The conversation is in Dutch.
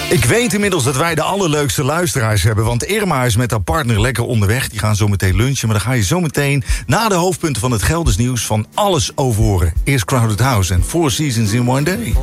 Ik weet inmiddels dat wij de allerleukste luisteraars hebben, want Irma is met haar partner lekker onderweg. Die gaan zo meteen lunchen, maar dan ga je zo meteen na de hoofdpunten van het Gelders nieuws van alles over horen. Eerst Crowded House en Four Seasons in One Day.